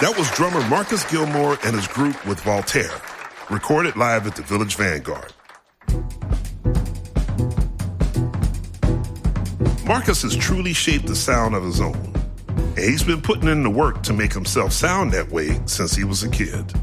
That was drummer Marcus Gilmore and his group with Voltaire, recorded live at the Village Vanguard. Marcus has truly shaped the sound of his own, and he's been putting in the work to make himself sound that way since he was a kid.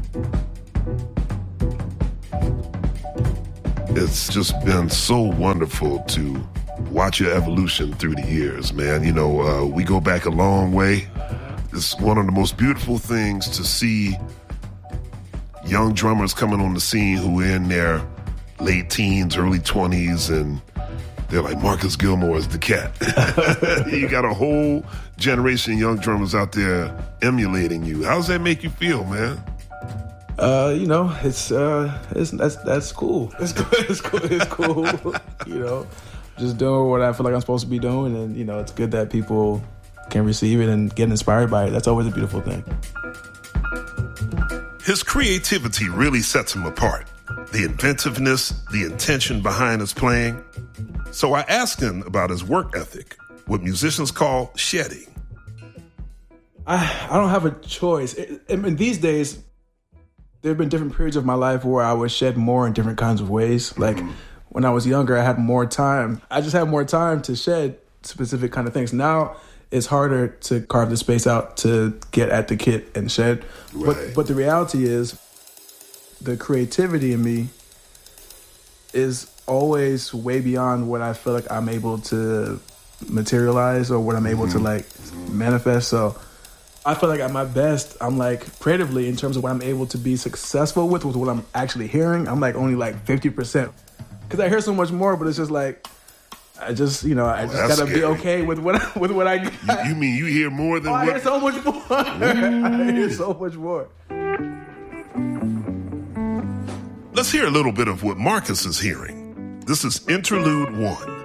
It's just been so wonderful to watch your evolution through the years, man. You know, we go back a long way. It's one of the most beautiful things to see young drummers coming on the scene who are in their late teens, early 20s, and they're like, Marcus Gilmore is the cat. You got a whole generation of young drummers out there emulating you. How does that make you feel, man? You know, that's cool. It's cool. You know, just doing what I feel like I'm supposed to be doing, and you know, it's good that people can receive it and get inspired by it. That's always a beautiful thing. His creativity really sets him apart. The inventiveness, the intention behind his playing. So I asked him about his work ethic, what musicians call shedding. I don't have a choice. I mean, these days, there have been different periods of my life where I would shed more in different kinds of ways. Like when I was younger, I had more time. I just had more time to shed specific kind of things. Now, it's harder to carve the space out to get at the kit and shed. Right. But the reality is, the creativity in me is always way beyond what I feel like I'm able to materialize or what I'm able to like manifest. So I feel like at my best, I'm like creatively in terms of what I'm able to be successful with what I'm actually hearing. I'm like only like 50%. Because I hear so much more, but it's just like, I just gotta be okay with what I got. You mean you hear more than what? I hear so much more. I hear so much more. Let's hear a little bit of what Marcus is hearing. This is Interlude 1.